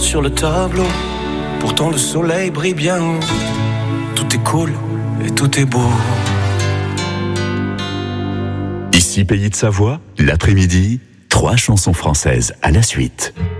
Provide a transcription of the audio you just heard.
sur le tableau. Pourtant le soleil brille bien haut. Tout est cool et tout est beau. Ici Pays de Savoie, l'après-midi, 3 chansons françaises à la suite.